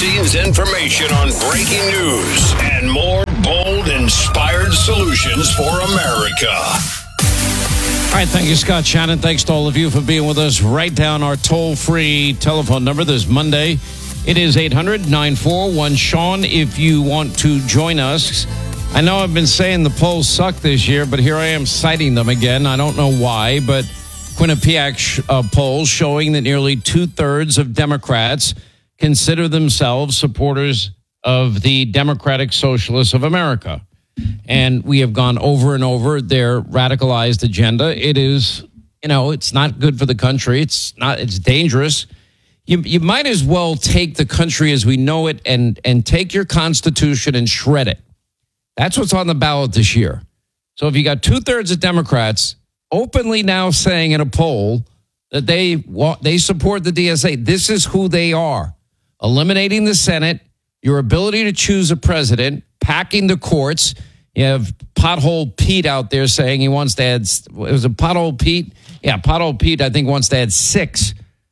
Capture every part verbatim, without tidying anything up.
behind-the-scenes information on breaking news and more bold, inspired solutions for America. All right, thank you, Scott Shannon. Thanks to all of you for being with us. Write down our toll-free telephone number this Monday. It is eight hundred, nine four one, Sean if you want to join us. I know I've been saying the polls suck this year, but here I am citing them again. I don't know why, but Quinnipiac uh, polls showing that nearly two-thirds of Democrats consider themselves supporters of the Democratic Socialists of America. And we have gone over and over their radicalized agenda. It is, you know, it's not good for the country. It's not, it's dangerous. You, you might as well take the country as we know it and, and take your Constitution and shred it. That's what's on the ballot this year. So if you got two thirds of Democrats openly now saying in a poll that they they support the D S A, this is who they are. Eliminating the Senate, your ability to choose a president, packing the courts. You have Pothole Pete out there saying he wants to add, it was a Pothole Pete? Yeah, Pothole Pete, I think, wants to add six,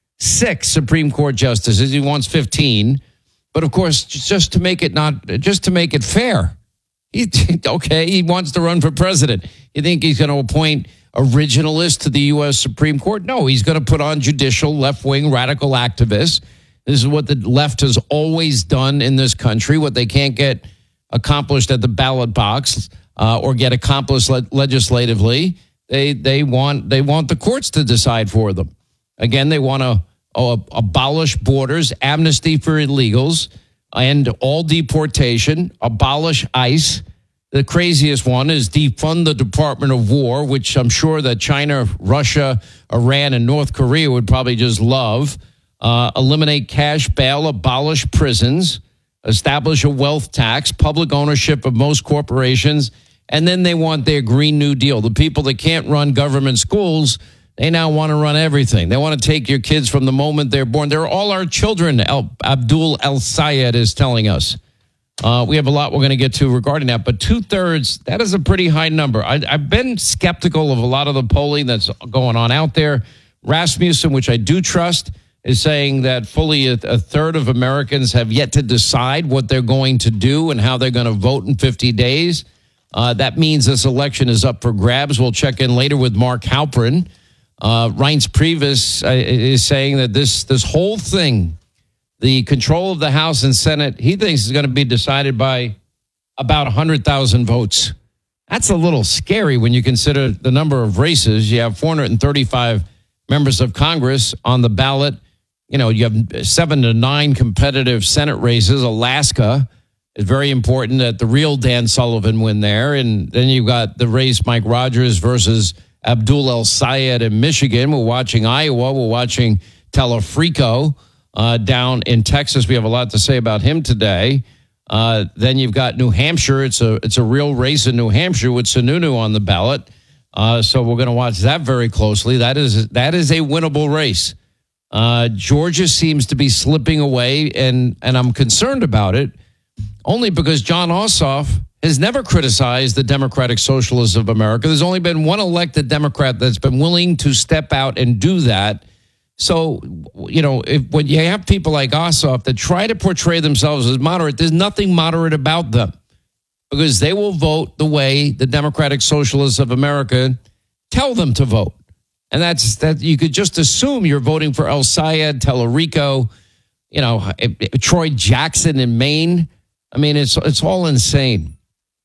six Supreme Court justices. He wants fifteen. But of course, just to make it not, just to make it fair. He, okay, he wants to run for president. You think he's going to appoint originalists to the U S Supreme Court? No, he's going to put on judicial left-wing radical activists. This is what the left has always done in this country, what they can't get accomplished at the ballot box uh, or get accomplished le- legislatively. They they want they want the courts to decide for them. Again, they want to uh, abolish borders, amnesty for illegals, end all deportation, abolish ICE. The craziest one is defund the Department of War, which I'm sure that China, Russia, Iran, and North Korea would probably just love. Uh, eliminate cash bail, abolish prisons, establish a wealth tax, public ownership of most corporations, and then they want their Green New Deal. The people that can't run government schools, they now want to run everything. They want to take your kids from the moment they're born. They're all our children, El, Abdul El-Sayed is telling us. Uh, we have a lot we're going to get to regarding that, but two-thirds, that is a pretty high number. I, I've been skeptical of a lot of the polling that's going on out there. Rasmussen, which I do trust, is saying that fully a, a third of Americans have yet to decide what they're going to do and how they're going to vote in fifty days. Uh, that means this election is up for grabs. We'll check in later with Mark Halperin. Uh, Reince Priebus uh, is saying that this this whole thing, the control of the House and Senate, he thinks is going to be decided by about one hundred thousand votes. That's a little scary when you consider the number of races. You have four hundred thirty-five members of Congress on the ballot. You know, you have seven to nine competitive Senate races. Alaska is very important that the real Dan Sullivan win there. And then you've got the race Mike Rogers versus Abdul El-Sayed in Michigan. We're watching Iowa. We're watching Telefrico uh, down in Texas. We have a lot to say about him today. Uh, then you've got New Hampshire. It's a it's a real race in New Hampshire with Sununu on the ballot. Uh, so we're going to watch that very closely. That is that is a winnable race. Uh, Georgia seems to be slipping away, and, and I'm concerned about it, only because John Ossoff has never criticized the Democratic Socialists of America. There's only been one elected Democrat that's been willing to step out and do that. So, you know, if, when you have people like Ossoff that try to portray themselves as moderate, there's nothing moderate about them because they will vote the way the Democratic Socialists of America tell them to vote. And that's that you could just assume you're voting for El-Sayed, Telefrico, you know, Troy Jackson in Maine. I mean, it's it's all insane.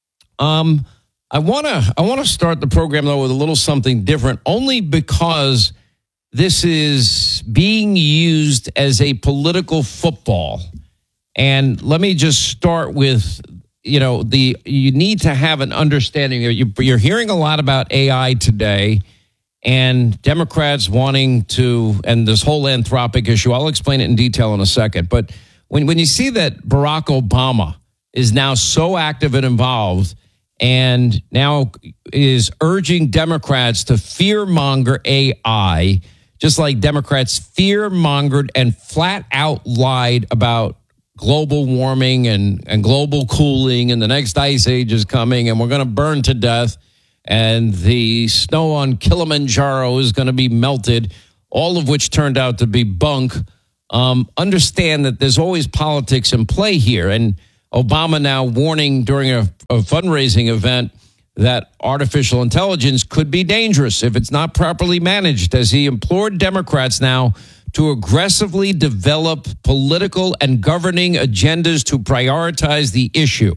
Um, I want to I want to start the program, though, with a little something different, only because this is being used as a political football. And let me just start with, you know, the you need to have an understanding. You're hearing a lot about A I today. And Democrats wanting to, and this whole Anthropic issue, I'll explain it in detail in a second. But when, when you see that Barack Obama is now so active and involved and now is urging Democrats to fear-monger A I, just like Democrats fear-mongered and flat out lied about global warming and, and global cooling and the next ice age is coming and we're going to burn to death. And the snow on Kilimanjaro is going to be melted, all of which turned out to be bunk. um, understand that there's always politics in play here. And Obama now warning during a, a fundraising event that artificial intelligence could be dangerous if it's not properly managed, as he implored Democrats now to aggressively develop political and governing agendas to prioritize the issue.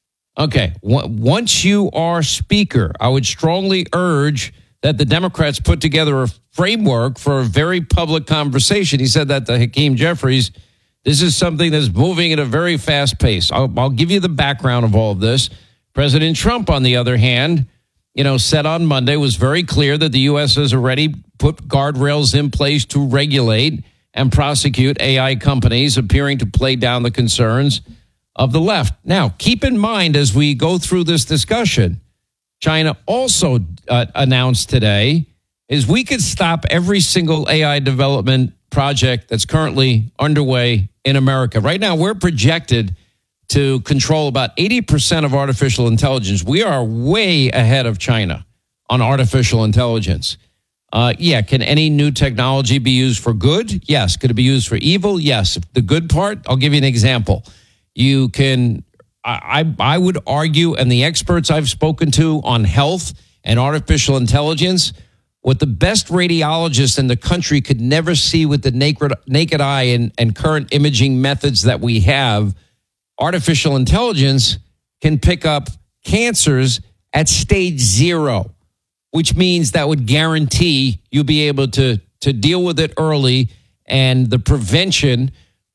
Okay, w- once you are Speaker, I would strongly urge that the Democrats put together a framework for a very public conversation. He said that to Hakeem Jeffries. This is something that's moving at a very fast pace. I'll, I'll give you the background of all of this. President Trump, on the other hand, you know, said on Monday, was very clear that the U S has already put guardrails in place to regulate and prosecute A I companies appearing to play down the concerns of the left. Now, keep in mind as we go through this discussion, China also uh, announced today is we could stop every single A I development project that's currently underway in America. Right now, we're projected to control about eighty percent of artificial intelligence. We are way ahead of China on artificial intelligence. Uh, yeah, can any new technology be used for good? Yes. Could it be used for evil? Yes. The good part, I'll give you an example. You can, I, I would argue, and the experts I've spoken to on health and artificial intelligence, what the best radiologists in the country could never see with the naked, naked eye and, and current imaging methods that we have, artificial intelligence can pick up cancers at stage zero, which means that would guarantee you'll be able to, to deal with it early. And the prevention,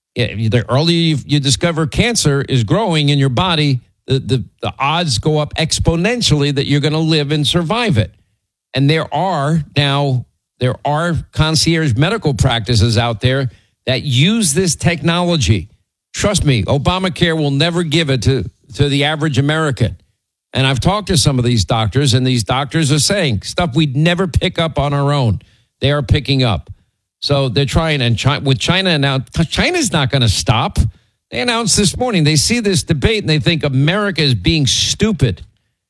the earlier you, you discover cancer is growing in your body, the, the, the odds go up exponentially that you're going to live and survive it. And there are now, there are concierge medical practices out there that use this technology. Trust me, Obamacare will never give it to, to the average American. And I've talked to some of these doctors, and these doctors are saying stuff we'd never pick up on our own. They are picking up. So they're trying, and China, with China now, China's not going to stop. They announced this morning, they see this debate and they think America is being stupid.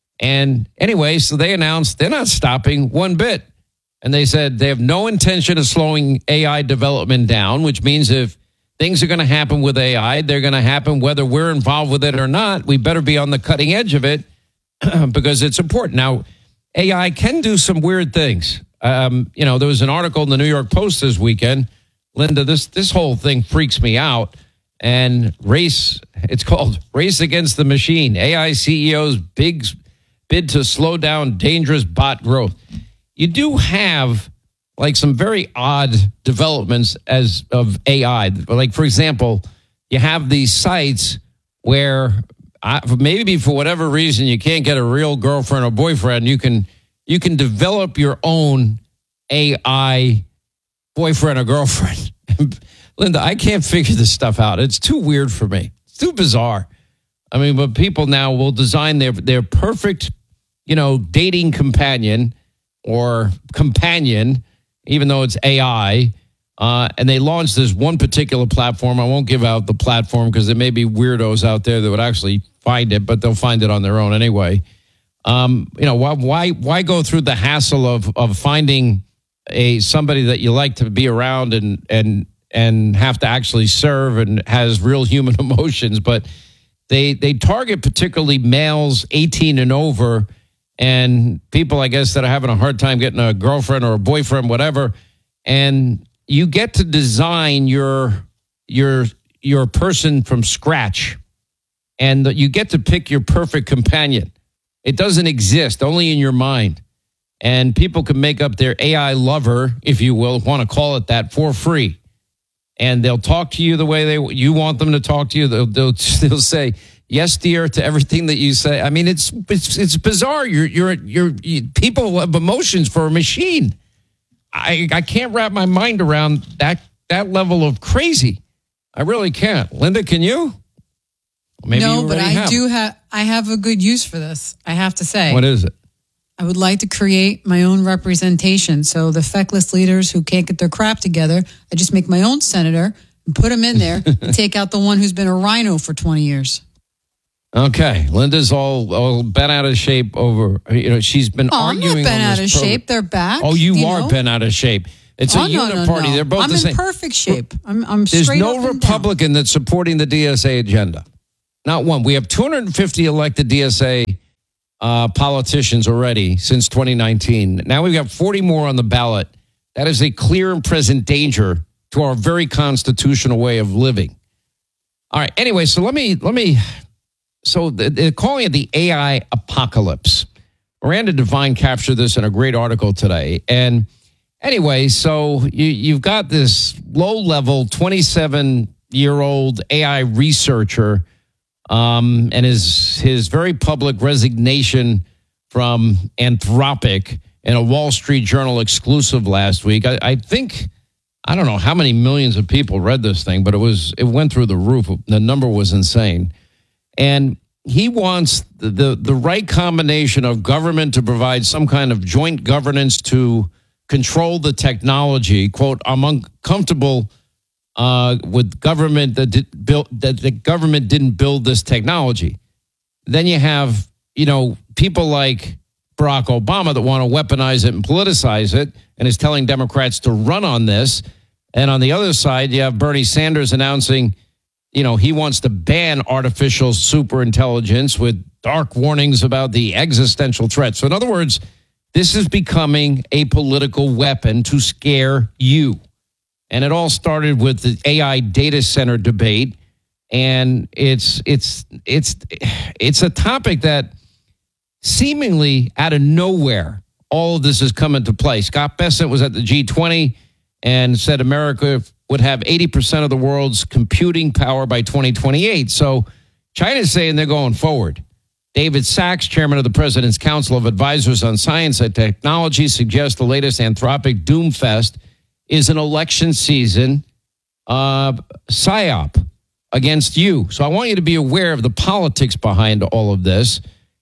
And anyway, so they announced they're not stopping one bit. And they said they have no intention of slowing A I development down, which means if things are going to happen with A I, they're going to happen whether we're involved with it or not. We better be on the cutting edge of it because it's important. Now, A I can do some weird things. Um, you know, there was an article in the New York Post this weekend. Linda, this this whole thing freaks me out. And race, it's called Race Against the Machine. A I C E O's big bid to slow down dangerous bot growth. You do have like some very odd developments as of A I. Like, for example, you have these sites where I, maybe for whatever reason you can't get a real girlfriend or boyfriend. You can you can develop your own A I boyfriend or girlfriend. Linda, I can't figure this stuff out. It's too weird for me. It's too bizarre. I mean, but people now will design their their perfect, you know, dating companion or companion, even though it's A I. Uh, and they launched this one particular platform. I won't give out the platform because there may be weirdos out there that would actually find it, but they'll find it on their own anyway. Um, you know, why why why go through the hassle of of finding a somebody that you like to be around and and and have to actually serve and has real human emotions? But they they target particularly males eighteen and over, and people, I guess, that are having a hard time getting a girlfriend or a boyfriend, whatever. And you get to design your your your person from scratch, and you get to pick your perfect companion. It doesn't exist, only in your mind. And people can make up their A I lover, if you will, want to call it that, for free. And they'll talk to you the way they you want them to talk to you. They'll they'll, they'll say yes, dear, to everything that you say. I mean, it's it's it's bizarre. You're you're you're you, people have emotions for a machine. I I can't wrap my mind around that that level of crazy. I really can't. Linda, can you? Maybe no, you but I have. do have. I have a good use for this. I have to say. What is it? I would like to create my own representation. So the feckless leaders who can't get their crap together, I just make my own senator and put him in there and take out the one who's been a rhino for twenty years. Okay, Linda's all, all bent out of shape over, you know, she's been oh, arguing. I'm not bent on out this of program. shape. They're back. Oh, you, you are know? bent out of shape. It's Oh, a no, no, uniparty. no. They're both I'm the in same. perfect shape. I'm, I'm There's straight no up and Republican that's supporting the D S A agenda. Not one. We have two hundred fifty elected D S A uh, politicians already since twenty nineteen. Now we've got forty more on the ballot. That is a clear and present danger to our very constitutional way of living. All right. Anyway, so let me let me. So they're calling it the A I apocalypse. Miranda Devine captured this in a great article today. And anyway, so you, you've got this low-level twenty-seven-year-old A I researcher um, and his his very public resignation from Anthropic in a Wall Street Journal exclusive last week. I, I think, I don't know how many millions of people read this thing, but it was it went through the roof. The number was insane. And he wants the, the, the right combination of government to provide some kind of joint governance to control the technology. Quote, I'm uncomfortable uh, with government that did build, that the government didn't build this technology. Then you have, you know, people like Barack Obama that want to weaponize it and politicize it and is telling Democrats to run on this. And on the other side, you have Bernie Sanders announcing, you know, he wants to ban artificial superintelligence with dark warnings about the existential threat. So in other words, this is becoming a political weapon to scare you. And it all started with the A I data center debate. And it's it's it's it's a topic that seemingly out of nowhere, all of this has come into play. Scott Bessent was at the G twenty and said America would have eighty percent of the world's computing power by twenty twenty-eight. So China's saying they're going forward. David Sachs, chairman of the President's Council of Advisors on Science and Technology, suggests the latest Anthropic doomfest is an election season uh, psyop against you. So I want you to be aware of the politics behind all of this.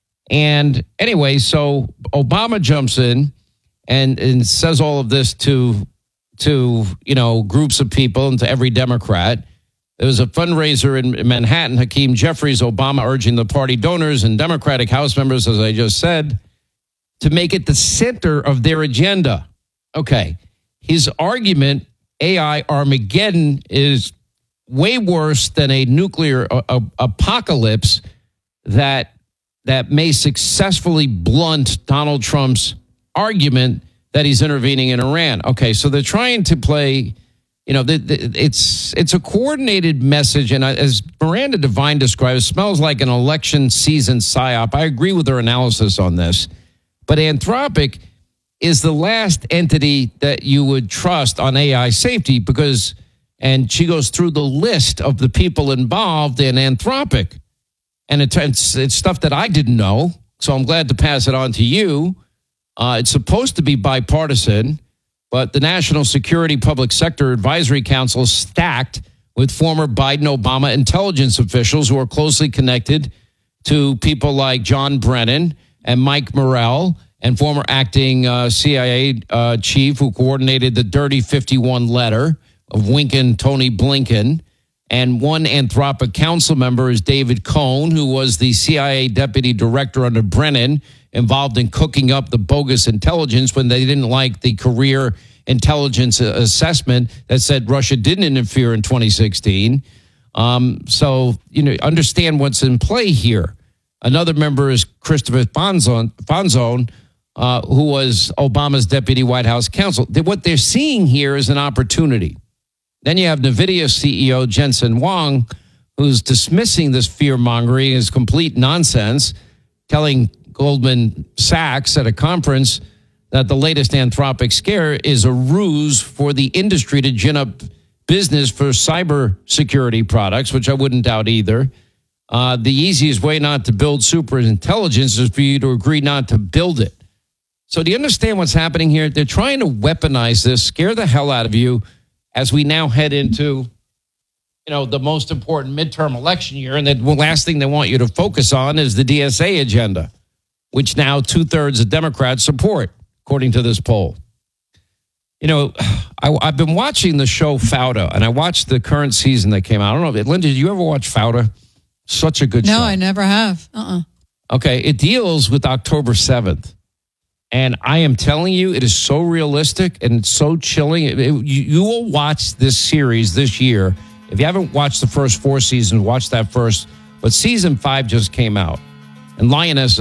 And anyway, so Obama jumps in and, and says all of this to to, you know, groups of people and to every Democrat. There was a fundraiser in Manhattan, Hakeem Jeffries, Obama urging the party donors and Democratic House members, as I just said, to make it the center of their agenda. Okay. His argument, A I Armageddon, is way worse than a nuclear a, a, apocalypse that that may successfully blunt Donald Trump's argument that he's intervening in Iran. Okay, so they're trying to play, you know, the, the, it's it's a coordinated message. And as Miranda Devine describes, it smells like an election season psyop. I agree with her analysis on this. But Anthropic is the last entity that you would trust on A I safety because, and she goes through the list of the people involved in Anthropic. And it's, it's, it's stuff that I didn't know. So I'm glad to pass it on to you. Uh, it's supposed to be bipartisan, but the National Security Public Sector Advisory Council is stacked with former Biden-Obama intelligence officials who are closely connected to people like John Brennan and Mike Morrell and former acting uh, C I A uh, chief who coordinated the Dirty fifty-one letter of winking Tony Blinken. And one Anthropic council member is David Cohn, who was the C I A deputy director under Brennan, involved in cooking up the bogus intelligence when they didn't like the career intelligence assessment that said Russia didn't interfere in twenty sixteen. Um, so, you know, understand what's in play here. Another member is Christopher Fonzone, Fonzone uh, who was Obama's deputy White House counsel. What they're seeing here is an opportunity. Then you have NVIDIA C E O Jensen Huang, who's dismissing this fear-mongering as complete nonsense, telling Goldman Sachs at a conference that the latest Anthropic scare is a ruse for the industry to gin up business for cybersecurity products, which I wouldn't doubt either. Uh, the easiest way not to build super intelligence is for you to agree not to build it. So do you understand what's happening here? They're trying to weaponize this, scare the hell out of you as we now head into, you know, the most important midterm election year. And the last thing they want you to focus on is the D S A agenda, which now two-thirds of Democrats support, according to this poll. You know, I, I've been watching the show Fauda, and I watched the current season that came out. I don't know, Linda, did you ever watch Fauda? Such a good no, show. No, I never have. Uh-uh. Okay, it deals with October seventh. And I am telling you, it is so realistic and so chilling. It- it- you, you will watch this series this year. If you haven't watched the first four seasons, watch that first. But season five just came out. And Lioness